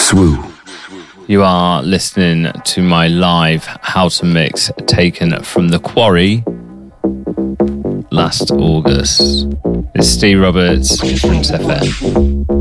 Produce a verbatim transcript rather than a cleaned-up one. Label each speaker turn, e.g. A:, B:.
A: Swoo.
B: You are listening to my live House Mix taken from the Quarry last August. It's Steve Roberts, Rinse F M.